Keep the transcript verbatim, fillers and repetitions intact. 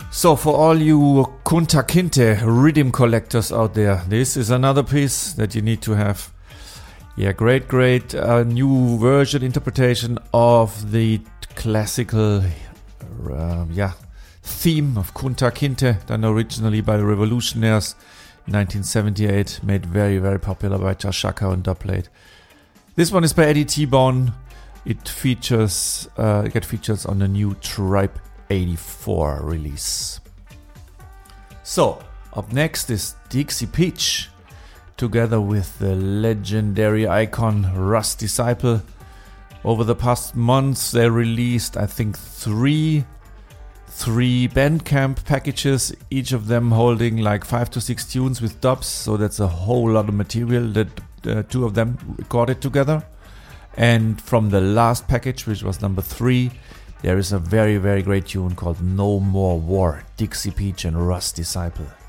So for all you Kunta Kinte rhythm collectors out there, this is another piece that you need to have. Yeah, great, great uh, new version interpretation of the classical uh, yeah, theme of Kunta Kinte, done originally by the Revolutionaires in nineteen seventy-eight, made very, very popular by Jah Shaka and Dubplate. This one is by Eddie T-Bone. It features, uh, it get features on the new Tribe eighty-four release. So, up next is Dixie Peach, together with the legendary icon Russ Disciple. Over the past months, they released, I think, three three Bandcamp packages, each of them holding like five to six tunes with dubs. So that's a whole lot of material that uh, two of them recorded together. And from the last package, which was number three, there is a very, very great tune called No More War, Dixie Peach and Russ Disciple.